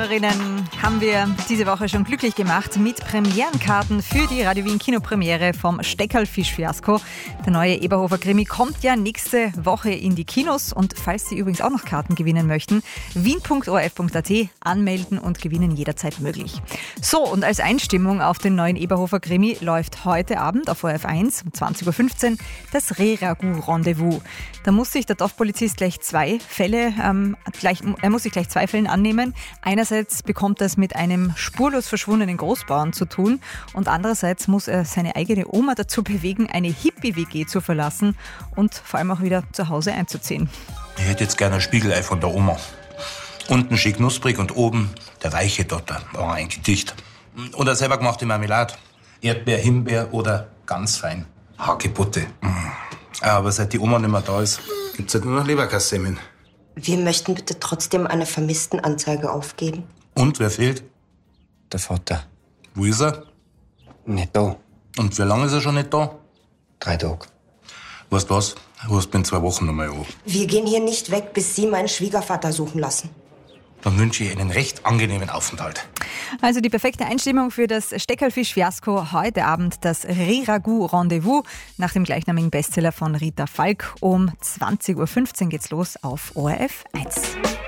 Hörerinnen haben wir diese Woche schon glücklich gemacht mit Premierenkarten für die Radio Wien Kinopremiere vom Steckerlfisch-Fiasko. Der neue Eberhofer-Krimi kommt ja nächste Woche in die Kinos und falls Sie übrigens auch noch Karten gewinnen möchten, wien.orf.at anmelden und gewinnen jederzeit möglich. So, und als Einstimmung auf den neuen Eberhofer-Krimi läuft heute Abend auf ORF1 um 20.15 Uhr das Reh-Ragout-Rendezvous. Da muss sich der Dorfpolizist gleich zwei Fällen annehmen. Einerseits bekommt er es mit einem spurlos verschwundenen Großbauern zu tun und andererseits muss er seine eigene Oma dazu bewegen, eine Hippie-WG zu verlassen und vor allem auch wieder zu Hause einzuziehen. Ich hätte jetzt gerne ein Spiegelei von der Oma. Unten schön knusprig und oben der weiche Dotter. Oh, ein Gedicht. Und eine selber gemachte Marmelade. Erdbeer, Himbeer oder ganz fein Hagebutte. Aber seit die Oma nicht mehr da ist, gibt's halt nur noch Leberkassemmeln. Wir möchten bitte trotzdem eine Vermisstenanzeige aufgeben. Und, wer fehlt? Der Vater. Wo ist er? Nicht da. Und wie lange ist er schon nicht da? 3 Tage. Weißt du was? Rufst mir in 2 Wochen noch mal an. Wir gehen hier nicht weg, bis Sie meinen Schwiegervater suchen lassen. Dann wünsche ich Ihnen einen recht angenehmen Aufenthalt. Also die perfekte Einstimmung für das Steckerlfisch-Fiasko. Heute Abend das Reh-Ragout-Rendezvous nach dem gleichnamigen Bestseller von Rita Falk. Um 20.15 Uhr geht's los auf ORF 1.